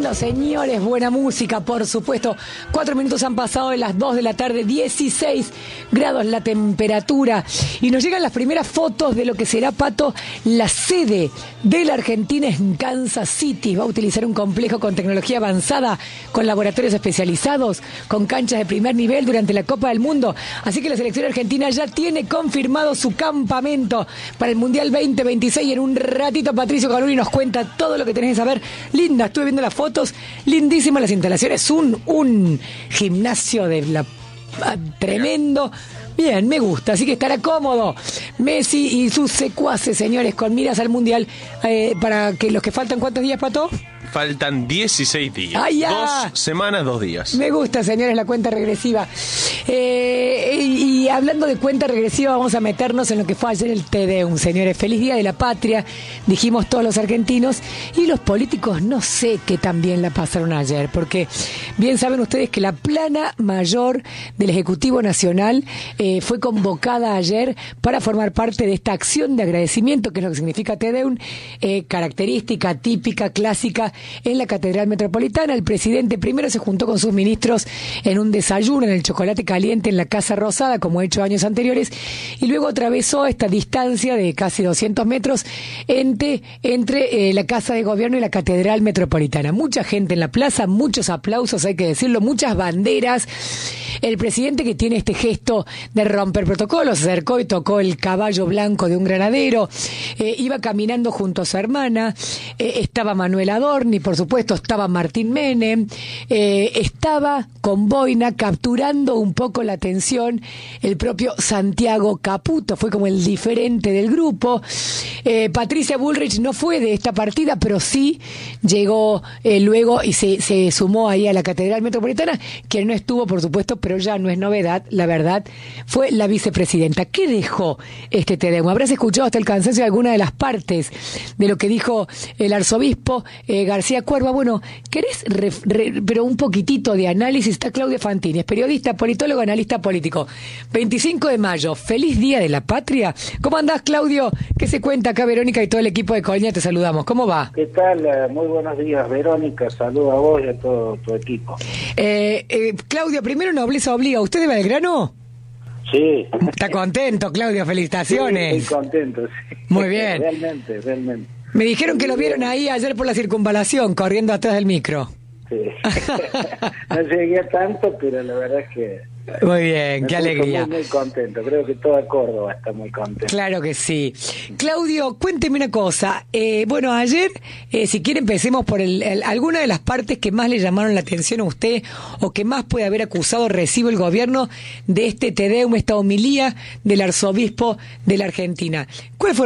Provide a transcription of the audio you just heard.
lindo, señores, buena música, por supuesto. 4 minutos han pasado de las 2 de la tarde, 16 grados la temperatura. Y nos llegan las primeras fotos de lo que será, Pato, la sede de la Argentina en Kansas City. Va a utilizar un complejo con tecnología avanzada, con laboratorios especializados, con canchas de primer nivel durante la Copa del Mundo. Así que la selección argentina ya tiene confirmado su campamento para el Mundial 2026. Y en un ratito Patricio Caruli nos cuenta todo lo que tenés que saber. Linda, estuve viendo las fotos, lindísimas las instalaciones, un gimnasio de la tremendo. Bien, me gusta, así que estará cómodo Messi y sus secuaces, señores, con miras al Mundial, para que los que faltan, ¿cuántos días, Pato? Faltan 16 días. ¡Ay, ya! 2 semanas, 2 días. Me gusta, señores, la cuenta regresiva. Y hablando de cuenta regresiva, vamos a meternos en lo que fue ayer el Te Deum, señores. Feliz Día de la Patria, dijimos todos los argentinos, y los políticos no sé qué tan bien la pasaron ayer, porque bien saben ustedes que la plana mayor del Ejecutivo Nacional fue convocada ayer para formar parte de esta acción de agradecimiento, que es lo que significa Te Deum, característica, típica, clásica, en la Catedral Metropolitana. El presidente primero se juntó con sus ministros en un desayuno en el chocolate caliente en la Casa Rosada, como ha hecho años anteriores, y luego atravesó esta distancia de casi 200 metros entre la Casa de Gobierno y la Catedral Metropolitana. Mucha gente en la plaza, muchos aplausos, hay que decirlo, muchas banderas. El presidente, que tiene este gesto de romper protocolos, se acercó y tocó el caballo blanco de un granadero, iba caminando junto a su hermana, estaba Manuel Adorni, por supuesto, estaba Martín Menem, estaba con boina capturando un poco la atención el propio Santiago Caputo, fue como el diferente del grupo. Patricia Bullrich no fue de esta partida, pero sí llegó luego y se sumó ahí a la Catedral Metropolitana. Quien no estuvo, por supuesto, pero ya no es novedad, la verdad, fue la vicepresidenta. ¿Qué dejó este Te Deum? Habrás escuchado hasta el cansancio alguna de las partes de lo que dijo el arzobispo García Cuerva. Bueno, ¿querés pero un poquitito de análisis? Está Claudio Fantini, es periodista, politólogo, analista político. 25 de mayo, feliz Día de la Patria. ¿Cómo andás, Claudio? ¿Qué se cuenta acá, Verónica y todo el equipo de Colina? Te saludamos. ¿Cómo va? ¿Qué tal? Muy buenos días, Verónica. Saludos a vos y a todo tu equipo. Claudio, primero nobleza obliga. ¿Usted de Belgrano? Sí. Está contento, Claudio, felicitaciones. Sí, estoy contento, sí. Muy bien. Realmente. Me dijeron que lo vieron ahí ayer por la circunvalación, corriendo atrás del micro. Sí. No llegué a tanto, pero la verdad es que... Muy bien, qué alegría. Muy contento, creo que toda Córdoba está muy contenta. Claro que sí. Claudio, cuénteme una cosa. Bueno, ayer, si quiere empecemos por alguna de las partes que más le llamaron la atención a usted o que más puede haber acusado recibo el gobierno de este Te Deum, esta homilía del arzobispo de la Argentina. ¿Cuál fue